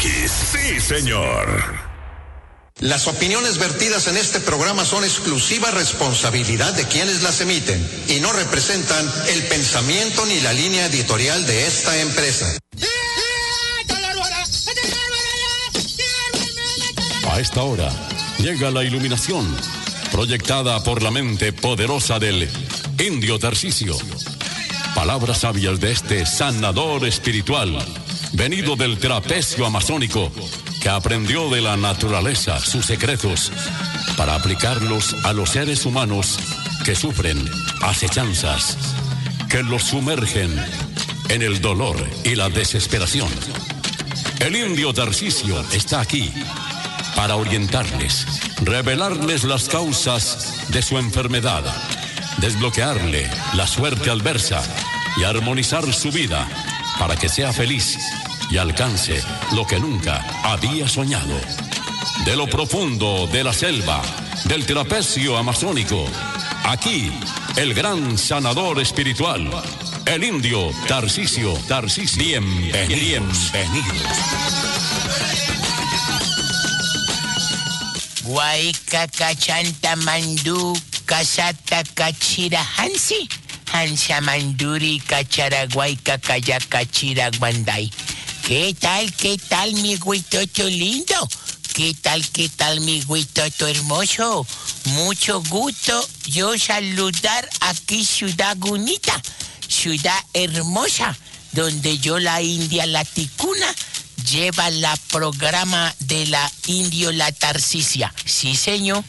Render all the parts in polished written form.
MX. Sí, señor. Las opiniones vertidas en este programa son exclusiva responsabilidad de quienes las emiten y no representan el pensamiento ni la línea editorial de esta empresa. A esta hora llega la iluminación proyectada por la mente poderosa del Indio Tarcisio. Palabras sabias de este sanador espiritual, venido del trapecio amazónico, que aprendió de la naturaleza sus secretos para aplicarlos a los seres humanos que sufren acechanzas, que los sumergen en el dolor y la desesperación. El Indio Tarcisio está aquí para orientarles, revelarles las causas de su enfermedad, desbloquearle la suerte adversa y armonizar su vida para que sea feliz y alcance lo que nunca había soñado. De lo profundo de la selva, del trapecio amazónico, aquí el gran sanador espiritual, el Indio Tarcisio. Bienvenidos. Guaycacachanta mandú, casata cachira hansi, hansa manduri cacharaguayca cachira guanday. ¿Qué tal, mi güitoto lindo? ¿Qué tal, mi güitoto hermoso? Mucho gusto yo saludar aquí Ciudad Bonita, ciudad hermosa, donde yo la India la ticuna lleva la programa de la Indio la Tarcisia. Sí, señor.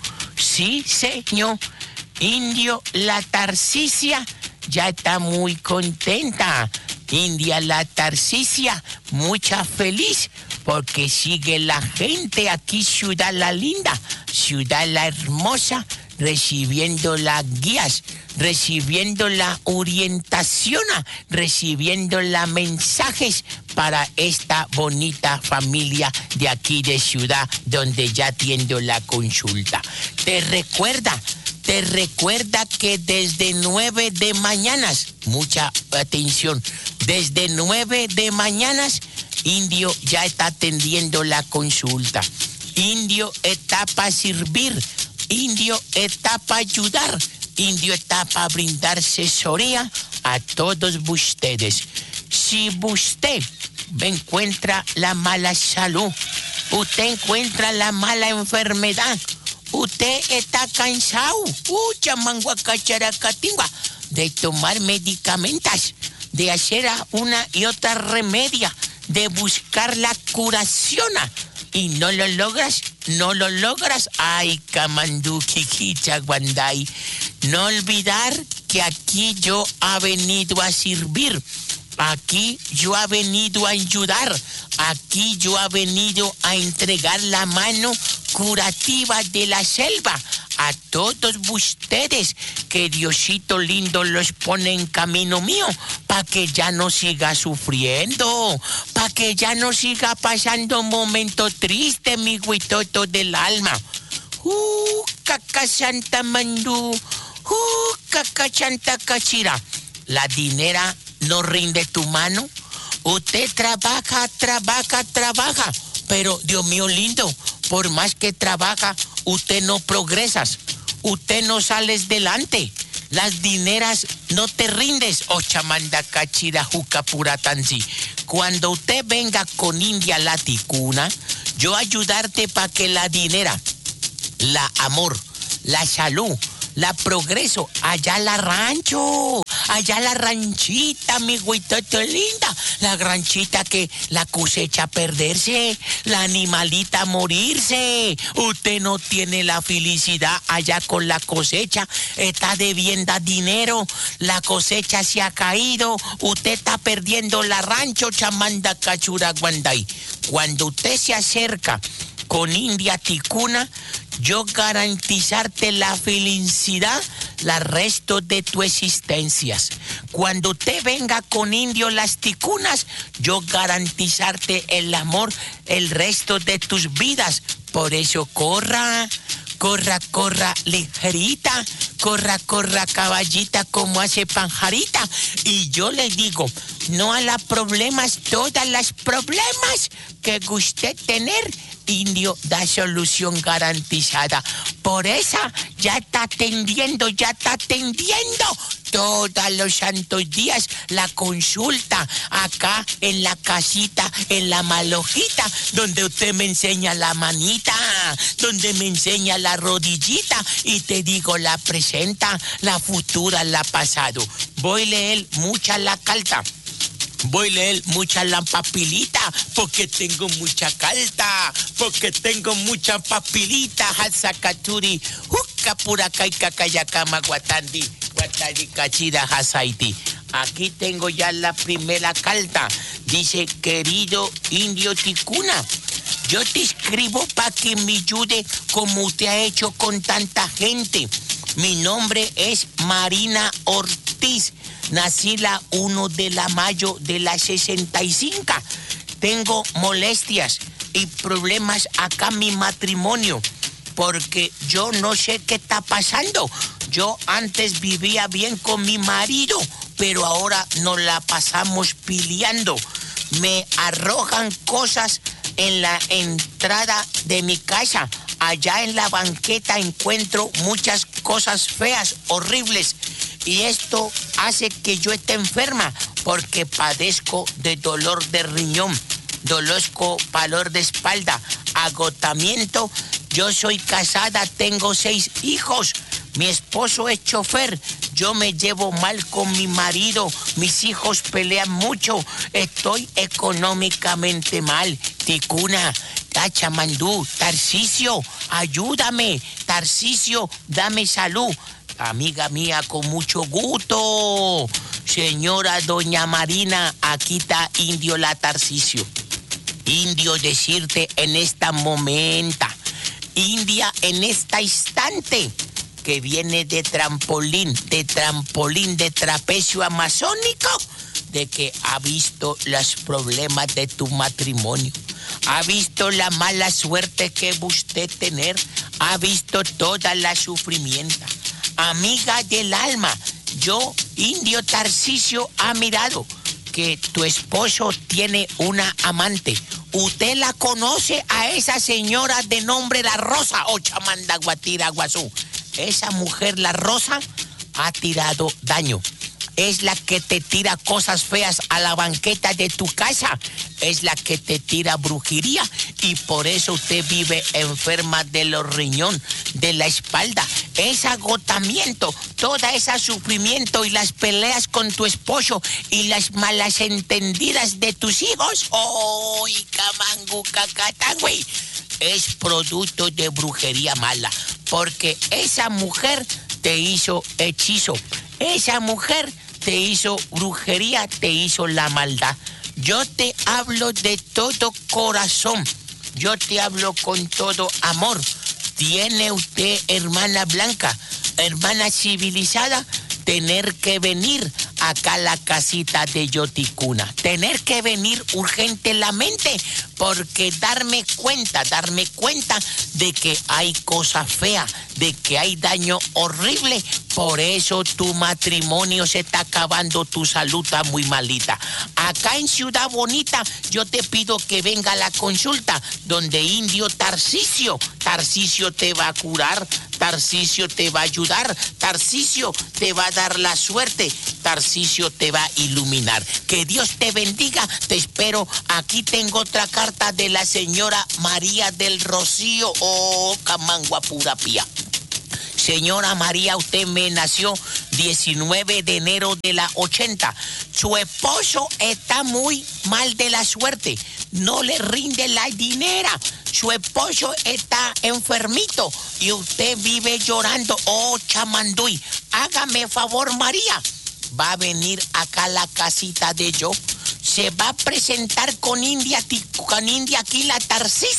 Indio la Tarcisia ya está muy contenta. India la Tarcisia, mucha feliz, porque sigue la gente aquí, Ciudad la Linda, Ciudad la Hermosa, recibiendo las guías, recibiendo la orientación, recibiendo los mensajes para esta bonita familia de aquí de Ciudad, donde ya atiendo la consulta. Te recuerda que desde 9 de mañanas, mucha atención, desde 9 de mañanas, Indio ya está atendiendo la consulta. Indio está para servir, Indio está para ayudar, Indio está para brindar asesoría a todos ustedes. Si usted encuentra la mala salud, usted encuentra la mala enfermedad, usted está cansado, de tomar medicamentos, de hacer una y otra remedia, de buscar la curación, y no lo logras, ay, camandú, kikita, guanday. No olvidar que aquí yo ha venido a servir, aquí yo ha venido a ayudar, aquí yo ha venido a entregar la mano curativa de la selva a todos ustedes, que Diosito lindo los pone en camino mío, para que ya no siga sufriendo, para que ya no siga pasando un momento triste, mi güitoto del alma. Cacachanta mandú, cacachanta cachira. La dinera no rinde tu mano. Usted trabaja, pero Dios mío lindo, por más que trabaja, usted no progresas, usted no sales delante, las dineras no te rindes, chamanda cachira juca pura tansi. Cuando usted venga con India la ticuna, yo ayudarte para que la dinera, la amor, la salud, la progreso, allá la rancho, allá la ranchita, mi güitoto linda, la ranchita que la cosecha perderse, la animalita morirse. Usted no tiene la felicidad allá con la cosecha, está debiendo dinero, la cosecha se ha caído, usted está perdiendo la rancho, chamanda cachura guanday. Cuando usted se acerca con India ticuna, yo garantizarte la felicidad el resto de tu existencias. Cuando te venga con Indio las ticunas, yo garantizarte el amor el resto de tus vidas. Por eso corra corra, corra, ligerita, corra, corra, caballita, como hace Panjarita. Y yo le digo, no a los problemas, todas las problemas que guste tener, Indio da solución garantizada. Por esa ya está atendiendo todos los santos días la consulta acá en la casita, en la malojita, donde usted me enseña la manita, donde me enseña la rodillita y te digo la presenta, la futura, la pasado. Voy a leer mucha la carta. Voy a leer mucha la papilita, porque tengo mucha carta, porque tengo mucha papilita. Hasakaturi, Kapurakaika Kayakama Guatandi, Guatandi Kachira Hasaiti. Aquí tengo ya la primera carta. Dice, querido Indio Ticuna, yo te escribo para que me ayude como usted ha hecho con tanta gente. Mi nombre es Marina Ortiz. Nací la 1 de mayo de la 65. Tengo molestias y problemas acá en mi matrimonio, porque yo no sé qué está pasando. Yo antes vivía bien con mi marido, pero ahora nos la pasamos peleando. Me arrojan cosas en la entrada de mi casa. Allá en la banqueta encuentro muchas cosas feas, horribles. Y esto hace que yo esté enferma, porque padezco de dolor de riñón, dolor de espalda, agotamiento. Yo soy casada, tengo 6 hijos. Mi esposo es chofer. Yo me llevo mal con mi marido. Mis hijos pelean mucho. Estoy económicamente mal. Ticuna, Tachamandú, Tarcisio, ayúdame. Tarcisio, dame salud. Amiga mía, con mucho gusto. Señora doña Marina, aquí está Indio la Tarcisio. Indio, decirte en esta momenta, India en esta instante, que viene de trampolín, de trapecio amazónico, de que ha visto los problemas de tu matrimonio, ha visto la mala suerte que usted tener, ha visto toda la sufrimiento. Amiga del alma, yo, Indio Tarcisio, ha mirado que tu esposo tiene una amante. Usted la conoce a esa señora de nombre La Rosa, Ochamanda Guatira Guazú. Esa mujer, La Rosa, ha tirado daño. Es la que te tira cosas feas a la banqueta de tu casa. Es la que te tira brujería, y por eso usted vive enferma de los riñones, de la espalda. Ese agotamiento, toda esa sufrimiento y las peleas con tu esposo y las malas entendidas de tus hijos. ¡Ay, camangu, cacatangüey! Es producto de brujería mala, porque esa mujer te hizo hechizo. Esa mujer te hizo brujería, te hizo la maldad. Yo te hablo de todo corazón. Yo te hablo con todo amor. Tiene usted, hermana Blanca, hermana civilizada, tener que venir acá a la casita de Yoticuna. Tener que venir urgentemente, porque darme cuenta de que hay cosa fea, de que hay daño horrible. Por eso tu matrimonio se está acabando, tu salud está muy malita. Acá en Ciudad Bonita yo te pido que venga a la consulta, donde Indio Tarcisio te va a curar, Tarcisio te va a ayudar, Tarcisio te va a dar la suerte, Tarcisio te va a iluminar. Que Dios te bendiga, te espero. Aquí tengo otra carta de la señora María del Rocío. Oh, Camangua pura pía. Señora María, usted me nació 19 de enero de la 80. Su esposo está muy mal de la suerte. No le rinde la dinero. Su esposo está enfermito y usted vive llorando. Oh, chamanduy, hágame favor, María. Va a venir acá a la casita de yo. Se va a presentar con India aquí la Tarcisio.